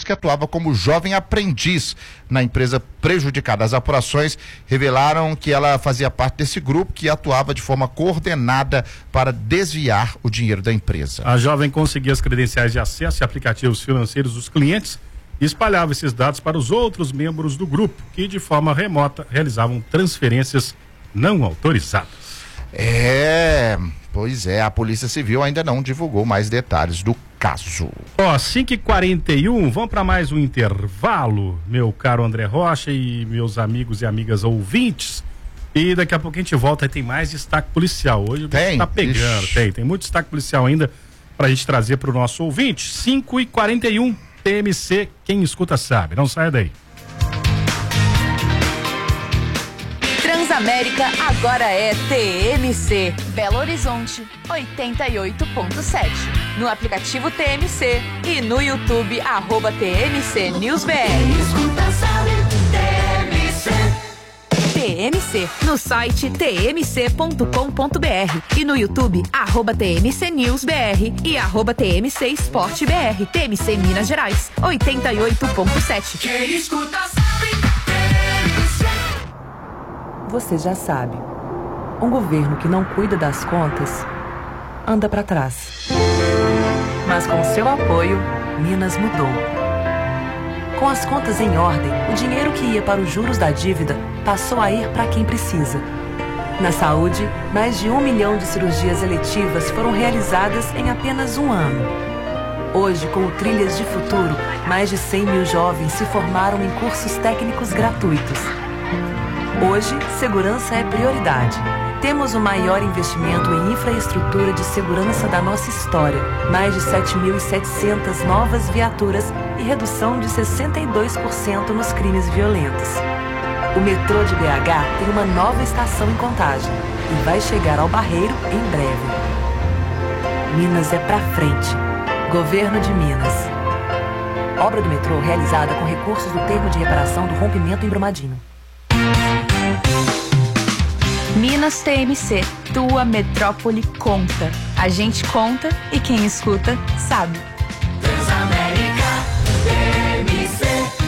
que atuava como jovem aprendiz na empresa prejudicada. As apurações revelaram que ela fazia parte desse grupo que atuava de forma coordenada para desviar o dinheiro da empresa. A jovem conseguia as credenciais de acesso a aplicativos financeiros dos clientes e espalhava esses dados para os outros membros do grupo, que de forma remota realizavam transferências não autorizadas. Pois é, a Polícia Civil ainda não divulgou mais detalhes do caso. 5h41, vamos para mais um intervalo, meu caro André Rocha e meus amigos e amigas ouvintes. E daqui a pouco a gente volta e tem mais destaque policial. Hoje o bicho tá pegando, tem muito destaque policial ainda pra gente trazer pro nosso ouvinte. 5h41, TMC, quem escuta sabe, não saia daí. Transamérica agora é TMC. Belo Horizonte 88.7. No aplicativo TMC e no YouTube @TMC News BR. TMC no site tmc.com.br e no YouTube @TMC News BR e @TMC Esporte BR. TMC Minas Gerais 88.7. Quem escuta sabe. Você já sabe, um governo que não cuida das contas anda para trás. Mas com seu apoio, Minas mudou. Com as contas em ordem, o dinheiro que ia para os juros da dívida passou a ir para quem precisa. Na saúde, mais de 1 milhão de cirurgias eletivas foram realizadas em apenas um ano. Hoje, com o Trilhas de Futuro, mais de 100 mil jovens se formaram em cursos técnicos gratuitos. Hoje, segurança é prioridade. Temos o maior investimento em infraestrutura de segurança da nossa história. Mais de 7.700 novas viaturas e redução de 62% nos crimes violentos. O metrô de BH tem uma nova estação em Contagem e vai chegar ao Barreiro em breve. Minas é pra frente. Governo de Minas. Obra do metrô realizada com recursos do termo de reparação do rompimento em Brumadinho. Minas TMC, tua metrópole conta. A gente conta e quem escuta sabe. Transamérica TMC.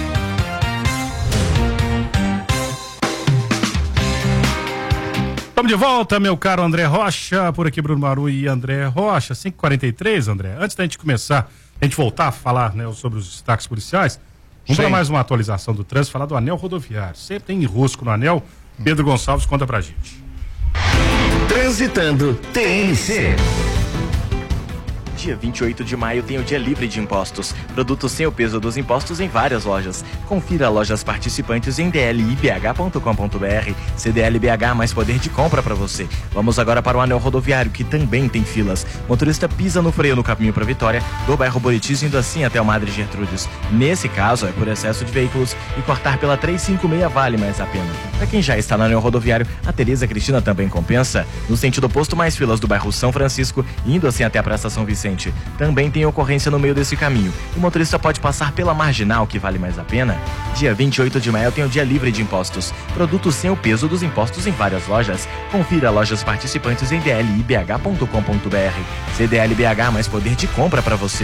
Estamos de volta, meu caro André Rocha, por aqui Bruno Maru e André Rocha, 5h43, André. Antes da gente começar, a gente voltar a falar, né, sobre os destaques policiais, vamos para mais uma atualização do trânsito, falar do anel rodoviário. Sempre tem enrosco no anel. Pedro Gonçalves conta pra gente. Transitando TMC. Dia 28 de maio tem o dia livre de impostos. Produtos sem o peso dos impostos em várias lojas. Confira lojas participantes em dlibh.com.br. CDLBH, mais poder de compra para você. Vamos agora para o anel rodoviário, que também tem filas. Motorista pisa no freio no caminho para Vitória, do bairro Buritis, indo assim até o Madre Gertrudes. Nesse caso, é por excesso de veículos e cortar pela 356 vale mais a pena. Para quem já está no anel rodoviário, a Tereza Cristina também compensa. No sentido oposto, mais filas do bairro São Francisco, indo assim até a Praça São Vicente. Também tem ocorrência no meio desse caminho. O motorista pode passar pela marginal, que vale mais a pena. Dia 28 de maio tem o dia livre de impostos. Produtos sem o peso dos impostos em várias lojas. Confira lojas participantes em dlibh.com.br. CDLBH, mais poder de compra para você.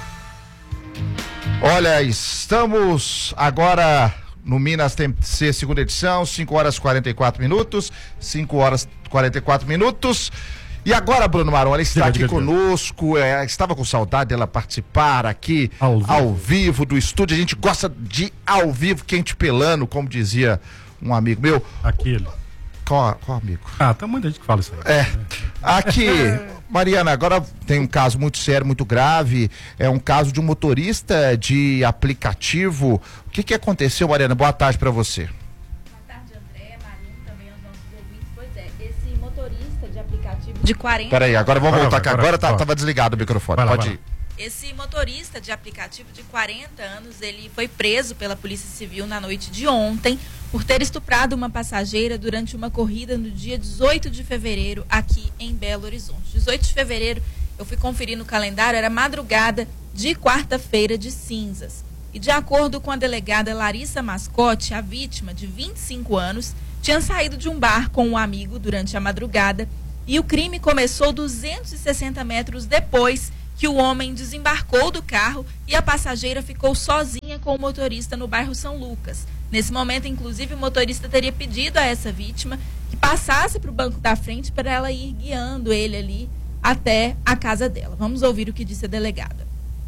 Olha, estamos agora no Minas TMC, segunda edição, 5h44. 5h44. E agora, Bruno Maron, ela está aqui conosco, estava com saudade dela participar aqui ao vivo do estúdio. A gente gosta de ao vivo, quente pelando, como dizia um amigo meu. Aquele. Qual amigo? Tem muita gente que fala isso aí. Aqui, Mariana, agora tem um caso muito sério, muito grave. É um caso de um motorista de aplicativo. O que aconteceu, Mariana? Boa tarde para você. De 40. Peraí, agora vamos voltar, que agora tava desligado o microfone. Pode ir. Esse motorista de aplicativo de 40 anos, ele foi preso pela Polícia Civil na noite de ontem por ter estuprado uma passageira durante uma corrida no dia 18 de fevereiro aqui em Belo Horizonte. 18 de fevereiro, eu fui conferir no calendário, era madrugada de quarta-feira de cinzas. E de acordo com a delegada Larissa Mascote, a vítima, de 25 anos, tinha saído de um bar com um amigo durante a madrugada. E o crime começou 260 metros depois que o homem desembarcou do carro e a passageira ficou sozinha com o motorista no bairro São Lucas. Nesse momento, inclusive, o motorista teria pedido a essa vítima que passasse para o banco da frente para ela ir guiando ele ali até a casa dela. Vamos ouvir o que disse a delegada.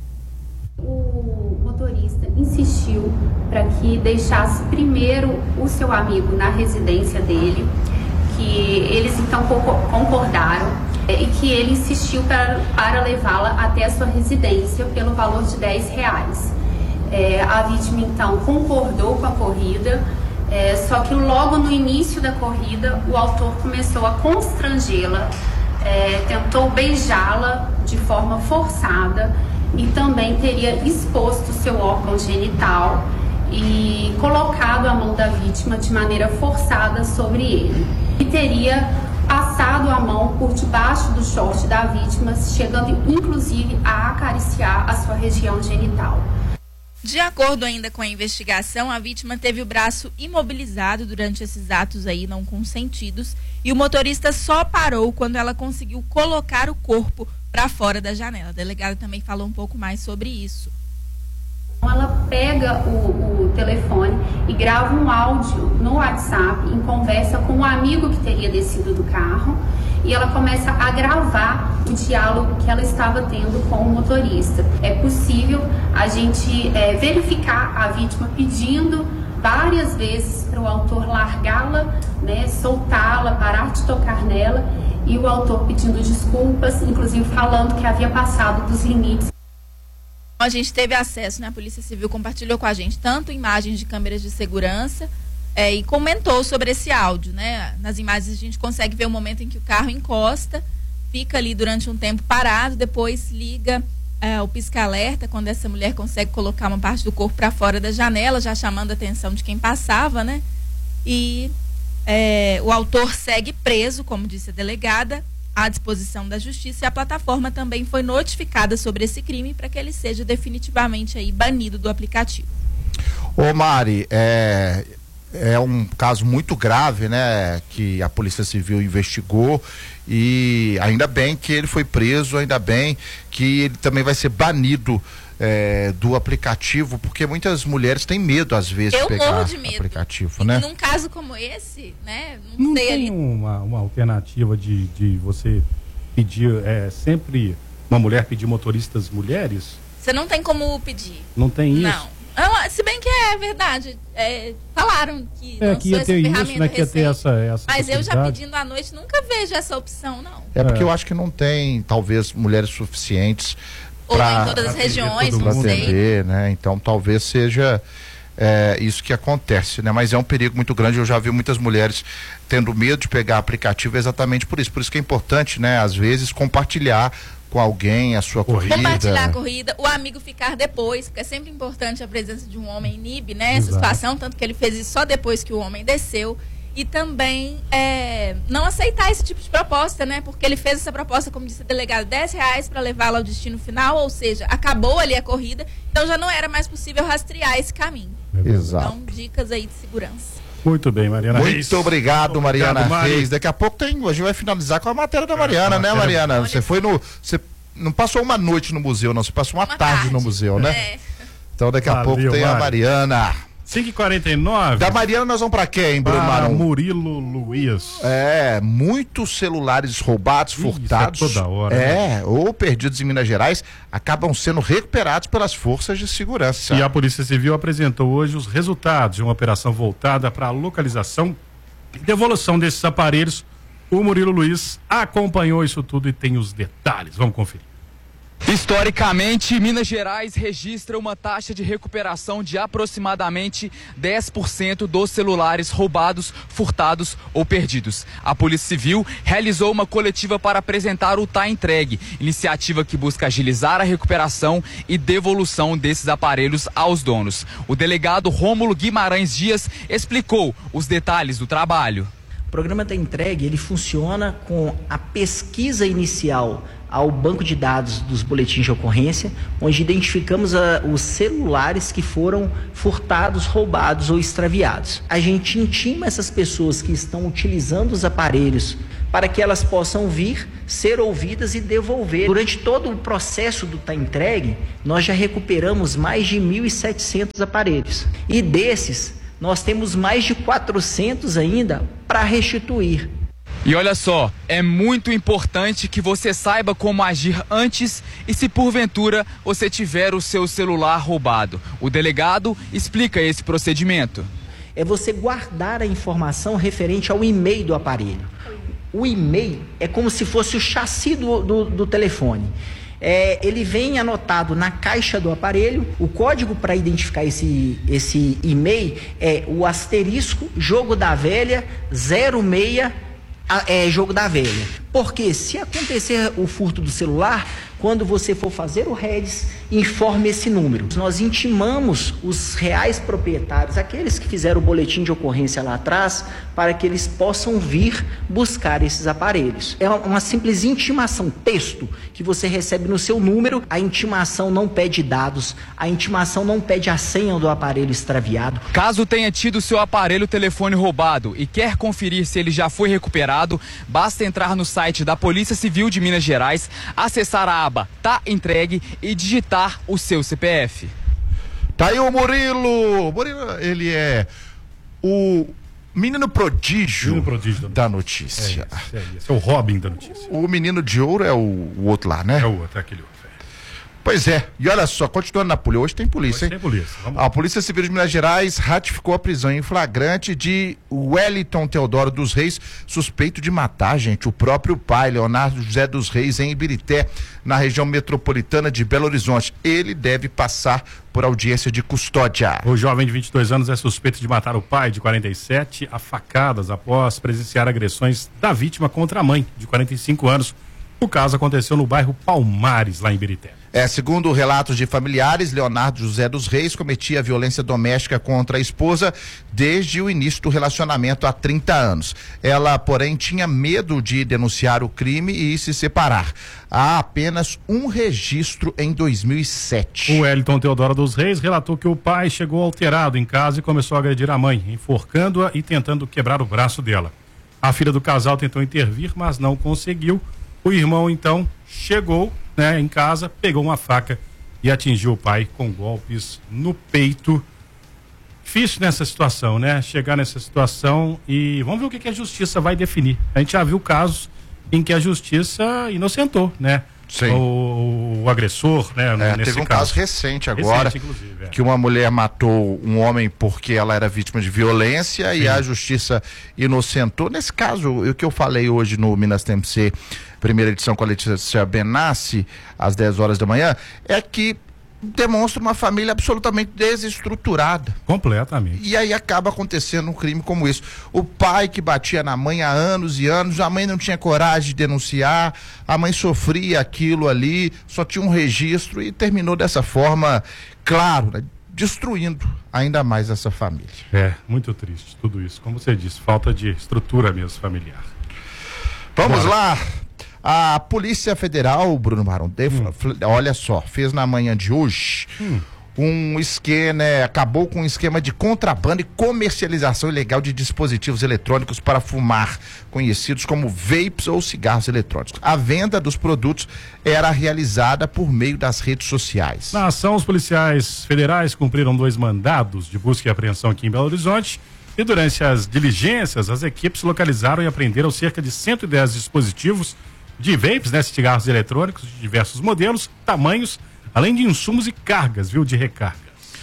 O motorista insistiu para que deixasse primeiro o seu amigo na residência dele, que eles então concordaram e que ele insistiu para levá-la até a sua residência pelo valor de R$10. A vítima então concordou com a corrida, só que logo no início da corrida o autor começou a constrangê-la, tentou beijá-la de forma forçada e também teria exposto seu órgão genital e colocado a mão da vítima de maneira forçada sobre ele. E teria passado a mão por debaixo do short da vítima, chegando inclusive a acariciar a sua região genital. De acordo ainda com a investigação, a vítima teve o braço imobilizado durante esses atos aí não consentidos e o motorista só parou quando ela conseguiu colocar o corpo para fora da janela. A delegada também falou um pouco mais sobre isso. Ela pega o telefone e grava um áudio no WhatsApp em conversa com um amigo que teria descido do carro e ela começa a gravar o diálogo que ela estava tendo com o motorista. É possível a gente verificar a vítima pedindo várias vezes para o autor largá-la, soltá-la, parar de tocar nela, e o autor pedindo desculpas, inclusive falando que havia passado dos limites. A gente teve acesso, a Polícia Civil compartilhou com a gente tanto imagens de câmeras de segurança e comentou sobre esse áudio, Nas imagens a gente consegue ver o momento em que o carro encosta, fica ali durante um tempo parado, depois liga o pisca-alerta, quando essa mulher consegue colocar uma parte do corpo para fora da janela, já chamando a atenção de quem passava, E o autor segue preso, como disse a delegada, à disposição da justiça, e a plataforma também foi notificada sobre esse crime para que ele seja definitivamente aí banido do aplicativo. Ô Mari, é um caso muito grave, que a Polícia Civil investigou, e ainda bem que ele foi preso, ainda bem que ele também vai ser banido do aplicativo, porque muitas mulheres têm medo às vezes de pegar o aplicativo, Num caso como esse, não tem ali uma alternativa de você pedir, sempre uma mulher pedir motoristas mulheres? Você não tem como pedir. Não tem isso? Não. Se bem que é verdade, falaram que que ia ter isso, que ia ter essa mas eu já pedindo à noite nunca vejo essa opção, não. Porque eu acho que não tem, talvez, mulheres suficientes ou em todas as regiões, não sei. Atender, Então talvez seja isso que acontece, Mas é um perigo muito grande. Eu já vi muitas mulheres tendo medo de pegar aplicativo exatamente por isso. Por isso que é importante, às vezes, compartilhar com alguém a sua corrida. Compartilhar a corrida, o amigo ficar depois, porque é sempre importante a presença de um homem inibe, essa situação, tanto que ele fez isso só depois que o homem desceu. E também não aceitar esse tipo de proposta, porque ele fez essa proposta, como disse a delegada, R$10 para levá-la ao destino final, ou seja, acabou ali a corrida, então já não era mais possível rastrear esse caminho. Exato. Então, dicas aí de segurança. Muito bem, Mariana Reis. Muito obrigado, Mariana Reis. Daqui a pouco a gente vai finalizar com a matéria da Mariana, Mariana? Você você não passou uma noite no museu, não, você passou uma tarde no museu, Então daqui a pouco tem a Mariana. 5h49. Da Mariana nós vamos pra quem, Bruno Marão? Murilo Luiz. Muitos celulares roubados, furtados. Toda hora. Ou perdidos em Minas Gerais, acabam sendo recuperados pelas forças de segurança. E a Polícia Civil apresentou hoje os resultados de uma operação voltada para a localização e devolução desses aparelhos. O Murilo Luiz acompanhou isso tudo e tem os detalhes. Vamos conferir. Historicamente, Minas Gerais registra uma taxa de recuperação de aproximadamente 10% dos celulares roubados, furtados ou perdidos. A Polícia Civil realizou uma coletiva para apresentar o Tá Entregue, iniciativa que busca agilizar a recuperação e devolução desses aparelhos aos donos. O delegado Rômulo Guimarães Dias explicou os detalhes do trabalho. O programa Tá Entregue, ele funciona com a pesquisa inicial ao banco de dados dos boletins de ocorrência, onde identificamos os celulares que foram furtados, roubados ou extraviados. A gente intima essas pessoas que estão utilizando os aparelhos para que elas possam vir, ser ouvidas e devolver. Durante todo o processo do Tá Entregue, nós já recuperamos mais de 1.700 aparelhos. E desses, nós temos mais de 400 ainda para restituir. E olha só, é muito importante que você saiba como agir antes e se porventura você tiver o seu celular roubado. O delegado explica esse procedimento. É você guardar a informação referente ao e-mail do aparelho. O e-mail é como se fosse o chassi do telefone. Ele vem anotado na caixa do aparelho. O código para identificar esse e-mail é o asterisco jogo da velha 06 jogo da velha. Porque se acontecer o furto do celular, quando você for fazer o REDS, informe esse número. Nós intimamos os reais proprietários, aqueles que fizeram o boletim de ocorrência lá atrás, para que eles possam vir buscar esses aparelhos. É uma simples intimação, texto, que você recebe no seu número. A intimação não pede dados, a intimação não pede a senha do aparelho extraviado. Caso tenha tido seu aparelho telefone roubado e quer conferir se ele já foi recuperado, basta entrar no site da Polícia Civil de Minas Gerais, acessar a aba Tá Entregue e digitar o seu CPF. Tá aí o Murilo. Murilo, ele é o menino prodígio da notícia. É o Robin da notícia. O menino de ouro é o outro lá, né? É o outro, é aquele outro. Pois é, e olha só, continuando na polícia, hoje tem polícia, hein? Tem polícia. A Polícia Civil de Minas Gerais ratificou a prisão em flagrante de Wellington Teodoro dos Reis, suspeito de matar, gente, o próprio pai, Leonardo José dos Reis, em Ibirité, na região metropolitana de Belo Horizonte. Ele deve passar por audiência de custódia. O jovem de 22 anos é suspeito de matar o pai, de 47, a facadas após presenciar agressões da vítima contra a mãe, de 45 anos. O caso aconteceu no bairro Palmares, lá em Ibirité. Segundo relatos de familiares, Leonardo José dos Reis cometia violência doméstica contra a esposa desde o início do relacionamento há 30 anos. Ela, porém, tinha medo de denunciar o crime e se separar. Há apenas um registro em 2007. O Wellington Teodoro dos Reis relatou que o pai chegou alterado em casa e começou a agredir a mãe, enforcando-a e tentando quebrar o braço dela. A filha do casal tentou intervir, mas não conseguiu. O irmão, então, chegou, né, em casa, pegou uma faca e atingiu o pai com golpes no peito. Difícil nessa situação, né? Chegar nessa situação e vamos ver o que a justiça vai definir. A gente já viu casos em que a justiça inocentou, né? Sim. O agressor, né? Nesse teve um caso recente agora, que uma mulher matou um homem porque ela era vítima de violência. Sim. E a justiça inocentou. Nesse caso, o que eu falei hoje no Minas TMC, primeira edição com a Letícia Benassi, às 10 horas da manhã, é que demonstra uma família absolutamente desestruturada. Completamente. E aí acaba acontecendo um crime como isso. O pai que batia na mãe há anos e anos, a mãe não tinha coragem de denunciar, a mãe sofria aquilo ali, só tinha um registro e terminou dessa forma, claro, né, destruindo ainda mais essa família. Muito triste tudo isso. Como você disse, falta de estrutura mesmo familiar. Vamos lá. A Polícia Federal, Bruno Marão, olha só, fez na manhã de hoje um esquema, acabou com um esquema de contrabando e comercialização ilegal de dispositivos eletrônicos para fumar, conhecidos como vapes ou cigarros eletrônicos. A venda dos produtos era realizada por meio das redes sociais. Na ação, os policiais federais cumpriram 2 mandados de busca e apreensão aqui em Belo Horizonte. E durante as diligências, as equipes localizaram e apreenderam cerca de 110 dispositivos de vapes, né, cigarros eletrônicos de diversos modelos, tamanhos, além de insumos e cargas, de recarga.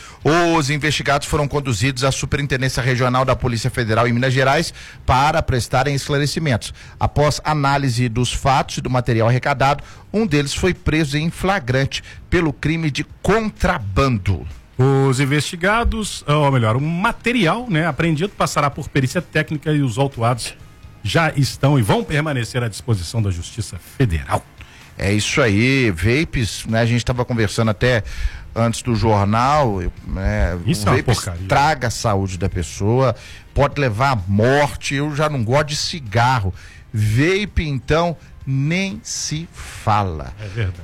Os investigados foram conduzidos à Superintendência Regional da Polícia Federal em Minas Gerais para prestarem esclarecimentos. Após análise dos fatos e do material arrecadado, um deles foi preso em flagrante pelo crime de contrabando. Os investigados, ou melhor, o material, né, apreendido passará por perícia técnica e os autuados já estão e vão permanecer à disposição da Justiça Federal. É isso aí, vapes, né? A gente estava conversando até antes do jornal, né? Isso é uma porcaria. Traga a saúde da pessoa, pode levar à morte. Eu já não gosto de cigarro. Vape, então, nem se fala. É verdade.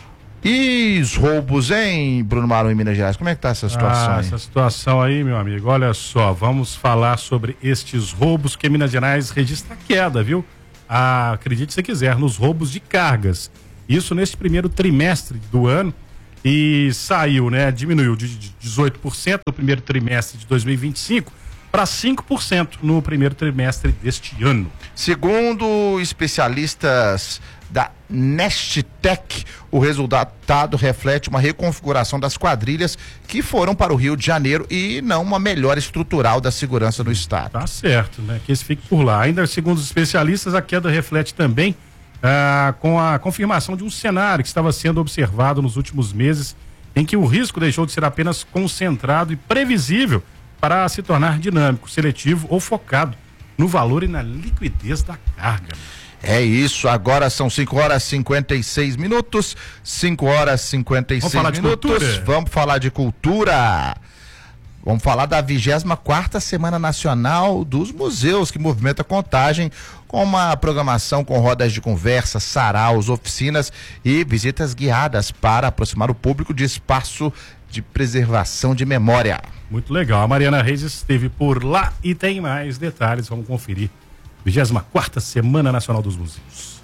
E os roubos, hein, Bruno Marão, em Minas Gerais? Como é que tá essa situação? Essa situação aí, meu amigo, olha só, vamos falar sobre estes roubos que Minas Gerais registra queda, viu? acredite se quiser, nos roubos de cargas. Isso neste primeiro trimestre do ano e saiu, né? Diminuiu de 18% no primeiro trimestre de 2025 para 5% no primeiro trimestre deste ano. Segundo especialistas da Nestec, o resultado reflete uma reconfiguração das quadrilhas que foram para o Rio de Janeiro e não uma melhora estrutural da segurança no estado. Tá certo, né? Que esse fique por lá. Ainda segundo os especialistas, a queda reflete também com a confirmação de um cenário que estava sendo observado nos últimos meses, em que o risco deixou de ser apenas concentrado e previsível para se tornar dinâmico, seletivo ou focado no valor e na liquidez da carga. É isso, agora são 5h56, 5h56 Vamos falar minutos. Vamos falar de cultura. Vamos falar da 24ª Semana Nacional dos Museus, que movimenta a Contagem, com uma programação com rodas de conversa, saraus, oficinas e visitas guiadas para aproximar o público de espaço de preservação de memória. Muito legal. A Mariana Reis esteve por lá e tem mais detalhes. Vamos conferir. 24ª Semana Nacional dos Museus.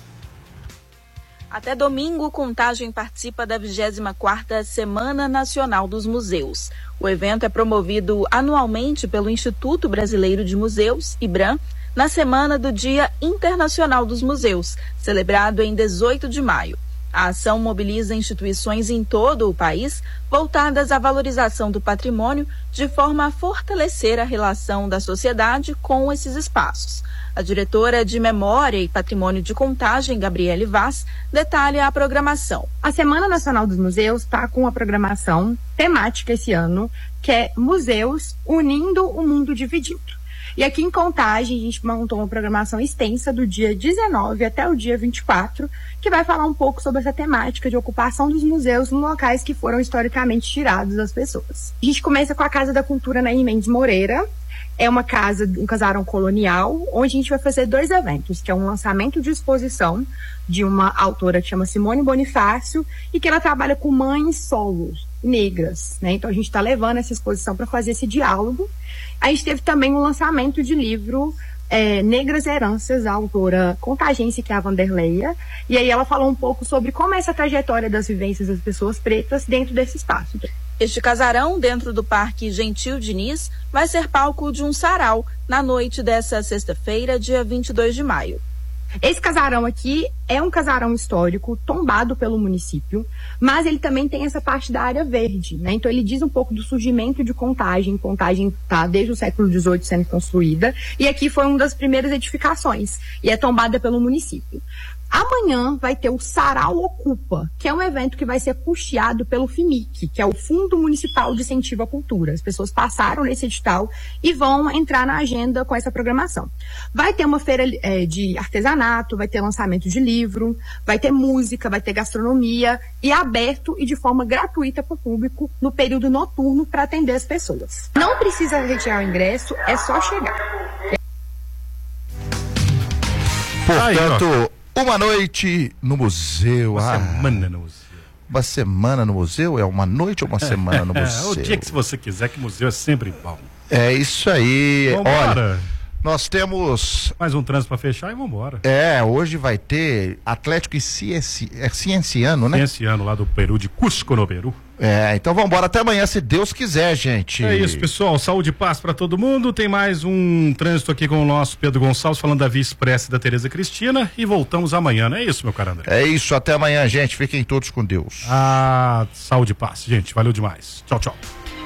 Até domingo, Contagem participa da 24ª Semana Nacional dos Museus. O evento é promovido anualmente pelo Instituto Brasileiro de Museus, IBRAM, na semana do Dia Internacional dos Museus, celebrado em 18 de maio. A ação mobiliza instituições em todo o país voltadas à valorização do patrimônio de forma a fortalecer a relação da sociedade com esses espaços. A diretora de Memória e Patrimônio de Contagem, Gabriele Vaz, detalha a programação. A Semana Nacional dos Museus está com a programação temática esse ano, que é Museus Unindo o Mundo Dividido. E aqui em Contagem a gente montou uma programação extensa do dia 19 até o dia 24, que vai falar um pouco sobre essa temática de ocupação dos museus em locais que foram historicamente tirados das pessoas. A gente começa com a Casa da Cultura Nair Mendes Moreira. É uma casa, um casarão colonial, onde a gente vai fazer 2 eventos, que é um lançamento de exposição de uma autora que chama Simone Bonifácio e que ela trabalha com mães solos, negras, né? Então a gente está levando essa exposição para fazer esse diálogo. A gente teve também um lançamento de livro Negras Heranças, a autora contagense, que é a Vanderleia, e aí ela falou um pouco sobre como é essa trajetória das vivências das pessoas pretas dentro desse espaço. Este casarão, dentro do Parque Gentil Diniz, vai ser palco de um sarau na noite dessa sexta-feira, dia 22 de maio. Esse casarão aqui é um casarão histórico tombado pelo município, mas ele também tem essa parte da área verde, né? Então ele diz um pouco do surgimento de Contagem. Contagem está desde o século XVIII sendo construída, e aqui foi uma das primeiras edificações, e é tombada pelo município. Amanhã vai ter o Sarau Ocupa, que é um evento que vai ser custeado pelo FIMIC, que é o Fundo Municipal de Incentivo à Cultura. As pessoas passaram nesse edital e vão entrar na agenda com essa programação. Vai ter uma feira de artesanato, vai ter lançamento de livro, vai ter música, vai ter gastronomia, e aberto e de forma gratuita para o público no período noturno para atender as pessoas. Não precisa retirar o ingresso, é só chegar. Portanto, uma noite no museu. Uma semana no museu. Uma semana no museu? É uma noite ou uma semana no museu? O dia que você quiser, que museu é sempre bom. É isso aí. Vambora. Olha, nós temos mais um trânsito para fechar e vambora. Hoje vai ter Atlético e Cienciano, né? Cienciano, lá do Peru, de Cusco, no Peru. Então vambora até amanhã, se Deus quiser, gente. É isso, pessoal. Saúde e paz para todo mundo. Tem mais um trânsito aqui com o nosso Pedro Gonçalves, falando da Via Expressa da Tereza Cristina, e voltamos amanhã, não é isso, meu caro André? É isso, até amanhã, gente. Fiquem todos com Deus. Saúde e paz, gente. Valeu demais. Tchau, tchau.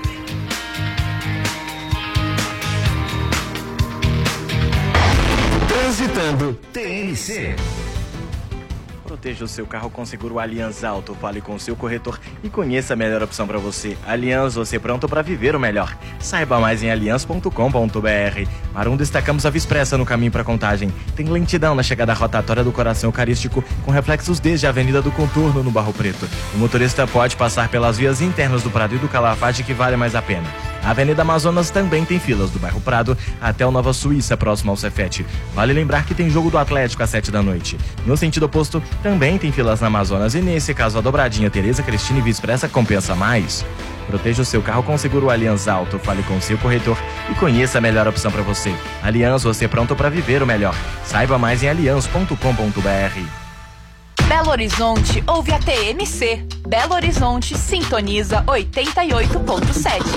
Transitando TNC. Proteja o seu carro com seguro Allianz Auto. Fale com o seu corretor e conheça a melhor opção para você. Allianz, você pronto para viver o melhor. Saiba mais em allianz.com.br. Marum, destacamos a Via Expressa no caminho para Contagem. Tem lentidão na chegada rotatória do Coração Eucarístico, com reflexos desde a Avenida do Contorno, no Barro Preto. O motorista pode passar pelas vias internas do Prado e do Calafate, que vale mais a pena. A Avenida Amazonas também tem filas do bairro Prado até o Nova Suíça, próximo ao Cefete. Vale lembrar que tem jogo do Atlético às 7 da noite. No sentido oposto, também tem filas na Amazonas, e nesse caso a dobradinha Tereza Cristina e Via Expressa compensa mais. Proteja o seu carro com o seguro Allianz Auto. Fale com o seu corretor e conheça a melhor opção para você. Allianz, você pronto para viver o melhor. Saiba mais em allianz.com.br. Belo Horizonte ouve a TMC. Belo Horizonte sintoniza 88.7.